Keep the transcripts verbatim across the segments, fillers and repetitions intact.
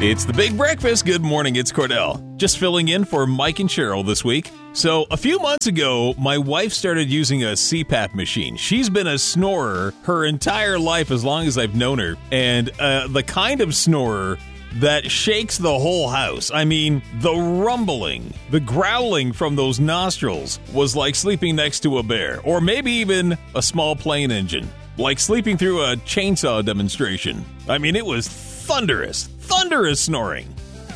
It's the Big Breakfast. Good morning, it's Cordell. Just filling in for Mike and Cheryl this week. So, a few months ago, my wife started using a C PAP machine. She's been a snorer her entire life as long as I've known her. And uh, the kind of snorer that shakes the whole house. I mean, the rumbling, the growling from those nostrils was like sleeping next to a bear. Or maybe even a small plane engine. Like sleeping through a chainsaw demonstration. I mean, it was thunderous, thunderous snoring.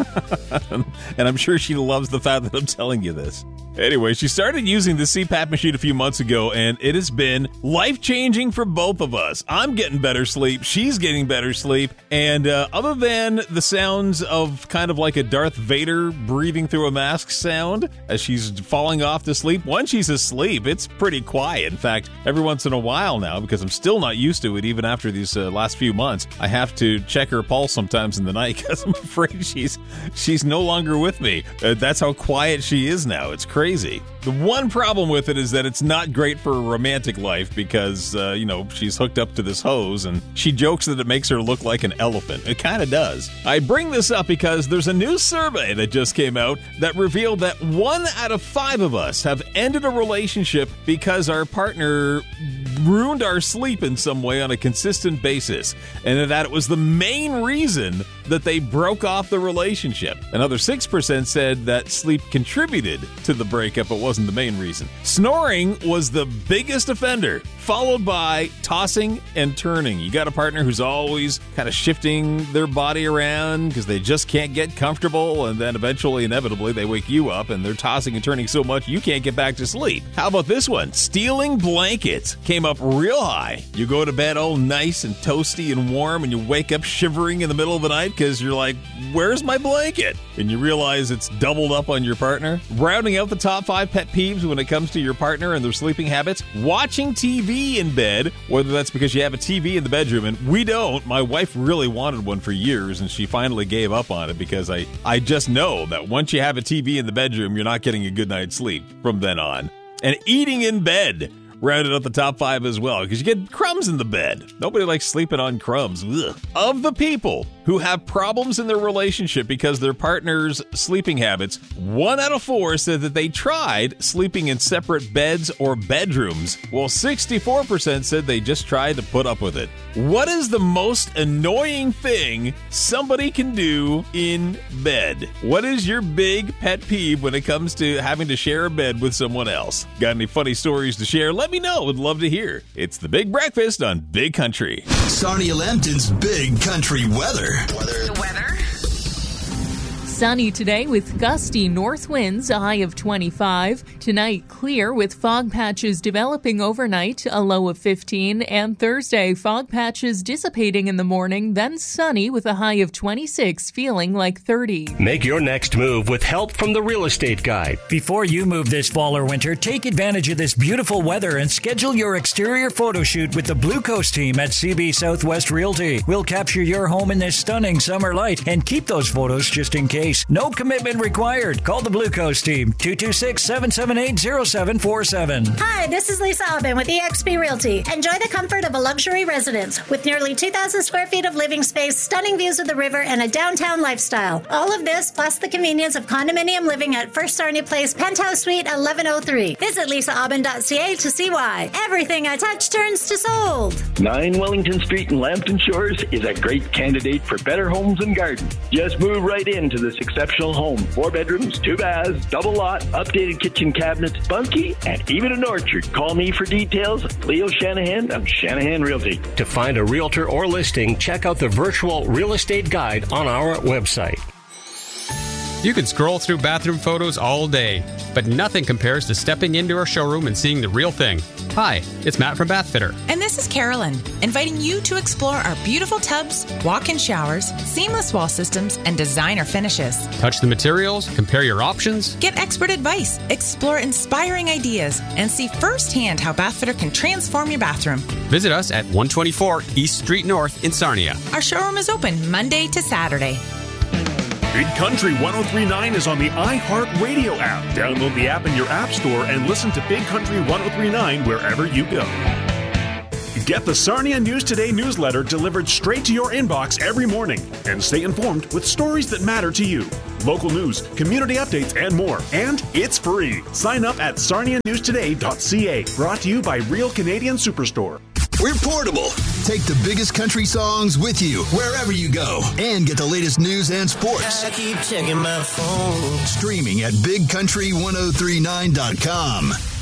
And I'm sure she loves the fact that I'm telling you this. Anyway, she started using the C PAP machine a few months ago, and it has been life-changing for both of us. I'm getting better sleep. She's getting better sleep. And uh, other than the sounds of kind of like a Darth Vader breathing through a mask sound as she's falling off to sleep, when she's asleep, it's pretty quiet. In fact, every once in a while now, because I'm still not used to it, even after these uh, last few months, I have to check her pulse sometimes in the night because I'm afraid she's she's no longer with me. Uh, that's how quiet she is now. It's crazy. Crazy. The one problem with it is that it's not great for a romantic life because, uh, you know, she's hooked up to this hose and she jokes that it makes her look like an elephant. It kind of does. I bring this up because there's a new survey that just came out that revealed that one out of five of us have ended a relationship because our partner ruined our sleep in some way on a consistent basis, and that it was the main reason that they broke off the relationship. Another six percent said that sleep contributed to the breakup, but wasn't the main reason. Snoring was the biggest offender, followed by tossing and turning. You got a partner who's always kind of shifting their body around because they just can't get comfortable, and then eventually, inevitably, they wake you up and they're tossing and turning so much you can't get back to sleep. How about this one? Stealing blankets came up real high. You go to bed all nice and toasty and warm, and you wake up shivering in the middle of the night because you're like, where's my blanket? And you realize it's doubled up on your partner. Rounding out the top five pet peeves when it comes to your partner and their sleeping habits, watching T V in bed, whether that's because you have a T V in the bedroom, and we don't. My wife really wanted one for years, and she finally gave up on it because I, I just know that once you have a T V in the bedroom, you're not getting a good night's sleep from then on. And eating in bed rounded up the top five as well, because you get crumbs in the bed. Nobody likes sleeping on crumbs. Ugh. Of the people who have problems in their relationship because their partner's sleeping habits, one out of four said that they tried sleeping in separate beds or bedrooms, while sixty-four percent said they just tried to put up with it. What is the most annoying thing somebody can do in bed? What is your big pet peeve when it comes to having to share a bed with someone else? Got any funny stories to share? Let me know. Would love to hear. It's the Big Breakfast on Big Country. Sarnia Lambton's Big Country Weather. Weather. The weather. Sunny today with gusty north winds, a high of twenty-five. Tonight, clear with fog patches developing overnight, a low of fifteen. And Thursday, fog patches dissipating in the morning, then sunny with a high of twenty-six, feeling like thirty. Make your next move with help from the Real Estate Guide. Before you move this fall or winter, take advantage of this beautiful weather and schedule your exterior photo shoot with the Blue Coast team at C B Southwest Realty. We'll capture your home in this stunning summer light and keep those photos just in case. No commitment required. Call the Blue Coast team, two two six, seven seven eight, zero seven four seven. Hi, this is Lisa Aubin with E X P Realty. Enjoy the comfort of a luxury residence with nearly two thousand square feet of living space, stunning views of the river, and a downtown lifestyle. All of this plus the convenience of condominium living at First Sarnia Place, Penthouse Suite eleven oh three. Visit lisa aubin dot c a to see why. Everything I touch turns to sold. nine Wellington Street in Lambton Shores is a great candidate for better homes and gardens. Just move right into this exceptional home. Four bedrooms, two baths, double lot, updated kitchen cabinets, bunkie, and even an orchard. Call me for details. Leo Shanahan of Shanahan Realty. To find a realtor or listing, check out the virtual real estate guide on our website. You can scroll through bathroom photos all day, but nothing compares to stepping into our showroom and seeing the real thing. Hi, it's Matt from Bath Fitter. And this is Carolyn, inviting you to explore our beautiful tubs, walk-in showers, seamless wall systems, and designer finishes. Touch the materials, compare your options. Get expert advice, explore inspiring ideas, and see firsthand how Bath Fitter can transform your bathroom. Visit us at one twenty-four East Street North in Sarnia. Our showroom is open Monday to Saturday. Big Country one oh three point nine is on the iHeartRadio app. Download the app in your app store and listen to Big Country one oh three point nine wherever you go. Get the Sarnia News Today newsletter delivered straight to your inbox every morning and stay informed with stories that matter to you. Local news, community updates, and more. And it's free. Sign up at sarnia news today dot c a. Brought to you by Real Canadian Superstore. We're portable. Take the biggest country songs with you wherever you go and get the latest news and sports. I keep checking my phone. Streaming at big country ten thirty-nine dot com.